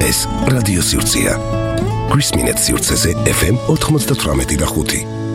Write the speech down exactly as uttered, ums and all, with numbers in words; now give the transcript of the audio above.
ეს რადიო სივრცეა. Chris Minets სივრცეზე ეფ ემ ოთხმოცდათვრამეტი და ხუთი.